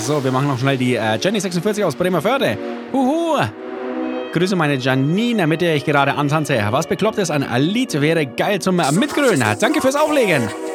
So, wir machen noch schnell die Jenny46 aus Bremerförde. Huhu. Grüße meine Janine, mit der ich gerade antanze. Was Beklopptes, ein Lied wäre geil zum Mitgrölen. Danke fürs Auflegen.